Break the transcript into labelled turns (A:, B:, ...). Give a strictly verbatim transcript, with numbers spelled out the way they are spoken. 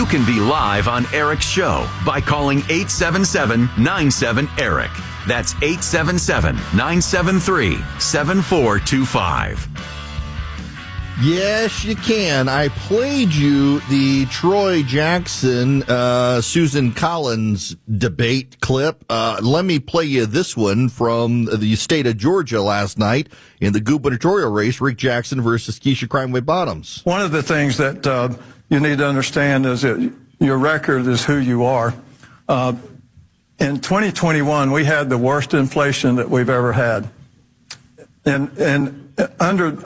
A: You can be live on Eric's show by calling eight seven seven, nine seven, ERIC. That's eight seven seven, nine seven three, seven four two five.
B: Yes, you can. I played you the Troy Jackson, uh, Susan Collins debate clip. Uh, let me play you this one from the state of Georgia last night in the gubernatorial race, Rick Jackson versus Keisha Crimeway Bottoms.
C: One of the things that uh, you need to understand is that your record is who you are. Uh, in twenty twenty-one, we had the worst inflation that we've ever had. And, and under